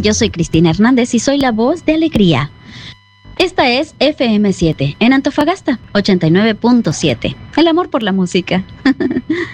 Yo soy Cristina Hernández y soy la voz de alegría. Esta es FM7 en Antofagasta, 89.7. El amor por la música.